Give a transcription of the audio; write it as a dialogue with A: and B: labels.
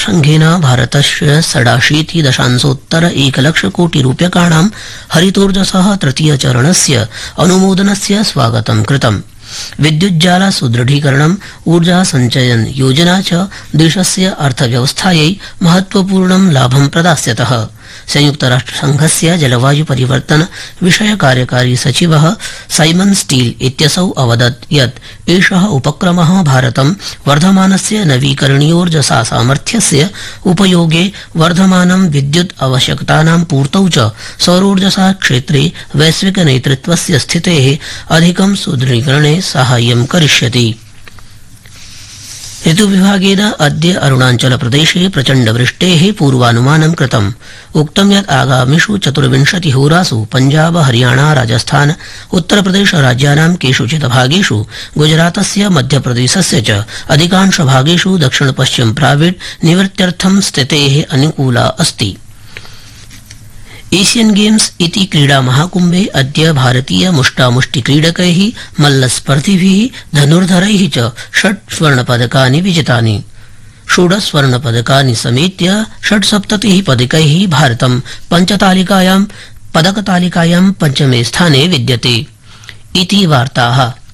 A: राष्ट्रसंघेन भारतस्य 87.1 हरितोर्जसः तृतीयचरणस्य अनुमोदनस्य स्वागतं कृतम्। विद्युज्जाल सुदृढीकरणम्, ऊर्जा संचयन योजना च देशस्य अर्थव्यवस्थायै महत्वपूर्णं लाभं प्रदास्यतः। संयुक्तराष्ट्रसंघस्य जलवायु परिवर्तन विषय कार्यकारी सचिवः साइमन स्टील इत्यसौ अवदत् यत् एषः उपक्रमः भारतं वर्धमानस्य नवीकरणीयोर्जसा सामर्थ्यस्य उपयोगे, वर्धमानं विद्युत् आवश्यकतानां पूर्तौ च सौरोर्जसा क्षेत्रे वैश्विक नेतृत्वस्य स्थितेः अधिकं सुदृढीकरणे साहाय्यं करिष्यति। ऋतुविभागेन अद्य अरुणाचलप्रदेशे प्रचण्डवृष्टेः पूर्वानुमानं कृतम्। उक्तं यत् आगामिषु 24 होरासु पञ्जाब, हरियाणा, राजस्थान, उत्तरप्रदेश राज्यानां केषुचित् भागेषु, गुजरातस्य मध्यप्रदेशस्य च अधिकांश भागेषु दक्षिण पश्चिम प्राविड् निवृत्त्यर्थं स्थितेः अनुकूला अस्ति। एशियन गेम्स इति क्रीडा महाकुम्भे अद्य भारतीय मुष्टामुष्टि क्रीडकैः, मल्लस्पर्धिभिः, धनुर्धरैः च 6 स्वर्णपदकानि विजितानि। 16 स्वर्णपदकानि समेत्य 76 पदकैः भारतं पदकतालिकायां 5मे स्थाने विद्यते। इति वार्ताः।